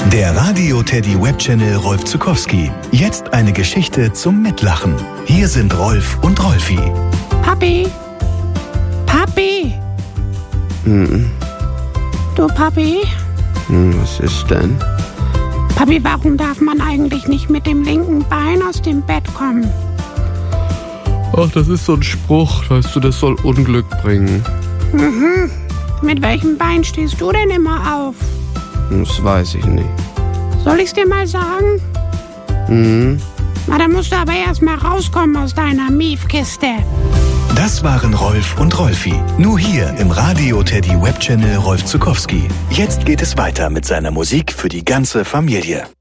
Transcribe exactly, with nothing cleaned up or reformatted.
Der Radio Teddy Webchannel Rolf Zuckowski. Jetzt eine Geschichte zum Mitlachen. Hier sind Rolf und Rolfi. Papi. Papi. Hm. Du, Papi. Hm, was ist denn? Papi, warum darf man eigentlich nicht mit dem linken Bein aus dem Bett kommen? Ach, das ist so ein Spruch, weißt du, das soll Unglück bringen. Mhm. Mit welchem Bein stehst du denn immer auf? Das weiß ich nicht. Soll ich's dir mal sagen? Hm. Na, dann musst du aber erst mal rauskommen aus deiner Miefkiste. Das waren Rolf und Rolfi. Nur hier im Radio Teddy Webchannel Rolf Zuckowski. Jetzt geht es weiter mit seiner Musik für die ganze Familie.